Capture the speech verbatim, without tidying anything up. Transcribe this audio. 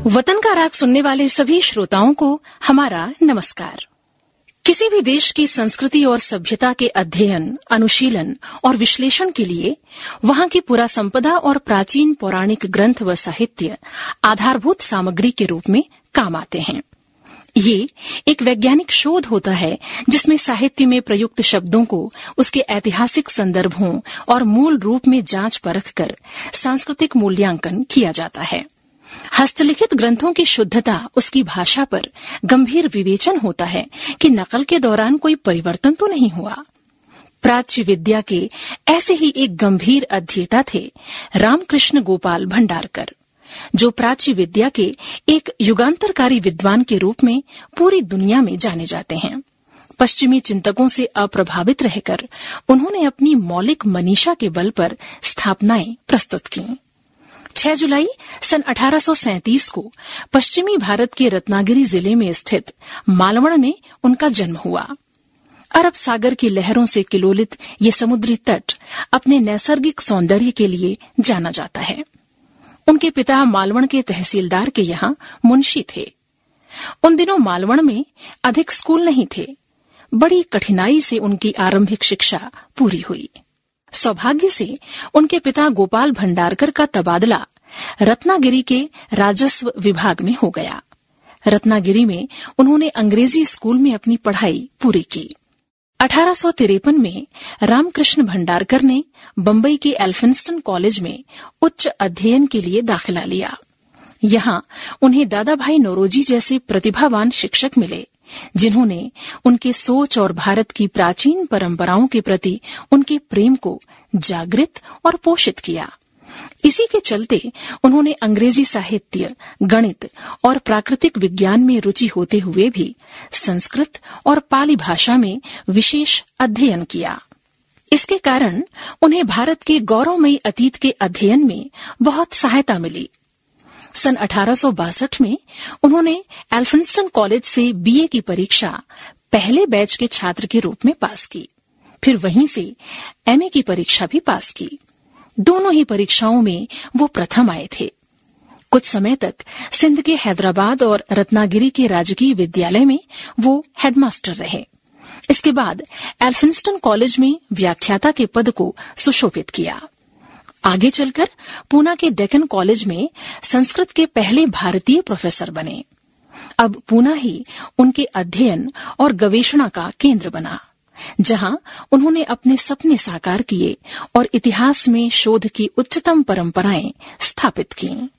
वतन का राग सुनने वाले सभी श्रोताओं को हमारा नमस्कार। किसी भी देश की संस्कृति और सभ्यता के अध्ययन, अनुशीलन और विश्लेषण के लिए वहां की पुरा संपदा और प्राचीन पौराणिक ग्रंथ व साहित्य आधारभूत सामग्री के रूप में काम आते हैं। ये एक वैज्ञानिक शोध होता है जिसमें साहित्य में प्रयुक्त शब्दों को उसके ऐतिहासिक संदर्भों और मूल रूप में जांच परख कर सांस्कृतिक मूल्यांकन किया जाता है। हस्तलिखित ग्रंथों की शुद्धता, उसकी भाषा पर गंभीर विवेचन होता है कि नकल के दौरान कोई परिवर्तन तो नहीं हुआ। प्राच्य विद्या के ऐसे ही एक गंभीर अध्येता थे रामकृष्ण गोपाल भंडारकर, जो प्राच्य विद्या के एक युगांतरकारी विद्वान के रूप में पूरी दुनिया में जाने जाते हैं। पश्चिमी चिंतकों से अप्रभावित रहकर उन्होंने अपनी मौलिक मनीषा के बल पर स्थापनाएं प्रस्तुत की। छह जुलाई सन अठारह सौ सैंतीस को पश्चिमी भारत के रत्नागिरी जिले में स्थित मालवण में उनका जन्म हुआ। अरब सागर की लहरों से किलोलित ये समुद्री तट अपने नैसर्गिक सौंदर्य के लिए जाना जाता है। उनके पिता मालवण के तहसीलदार के यहाँ मुंशी थे। उन दिनों मालवण में अधिक स्कूल नहीं थे। बड़ी कठिनाई से उनकी आरंभिक शिक्षा पूरी हुई। सौभाग्य से उनके पिता गोपाल भंडारकर का तबादला रत्नागिरी के राजस्व विभाग में हो गया। रत्नागिरी में उन्होंने अंग्रेजी स्कूल में अपनी पढ़ाई पूरी की। अठारह सौ तिरपन में रामकृष्ण भंडारकर ने बम्बई के एल्फिंस्टन कॉलेज में उच्च अध्ययन के लिए दाखिला लिया। यहाँ उन्हें दादा भाई नौरोजी जैसे प्रतिभावान शिक्षक मिले, जिन्होंने उनके सोच और भारत की प्राचीन परंपराओं के प्रति उनके प्रेम को जागृत और पोषित किया। इसी के चलते उन्होंने अंग्रेजी साहित्य, गणित और प्राकृतिक विज्ञान में रुचि होते हुए भी संस्कृत और पाली भाषा में विशेष अध्ययन किया। इसके कारण उन्हें भारत के गौरवमयी अतीत के अध्ययन में बहुत सहायता मिली। सन अठारह सौ बासठ में उन्होंने एल्फिंस्टन कॉलेज से बीए की परीक्षा पहले बैच के छात्र के रूप में पास की। फिर वहीं से एमए की परीक्षा भी पास की। दोनों ही परीक्षाओं में वो प्रथम आए थे। कुछ समय तक सिंध के हैदराबाद और रत्नागिरी के राजकीय विद्यालय में वो हेडमास्टर रहे। इसके बाद एल्फिंस्टन कॉलेज में व्याख्याता के पद को सुशोभित किया। आगे चलकर पूना के डेक्कन कॉलेज में संस्कृत के पहले भारतीय प्रोफेसर बने। अब पूना ही उनके अध्ययन और गवेषणा का केंद्र बना, जहां उन्होंने अपने सपने साकार किए और इतिहास में शोध की उच्चतम परंपराएं स्थापित की।